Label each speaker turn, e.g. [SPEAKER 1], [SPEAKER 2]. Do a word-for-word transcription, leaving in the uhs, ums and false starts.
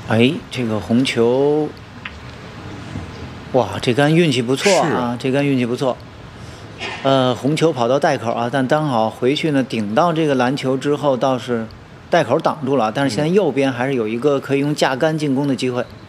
[SPEAKER 1] 哎，这个红球，哇，这杆运气不错
[SPEAKER 2] 是
[SPEAKER 1] 啊，这杆运气不错。呃，红球跑到袋口啊，但刚好回去呢，顶到这个篮球之后，倒是袋口挡住了，但是现在右边还是有一个可以用架杆进攻的机会。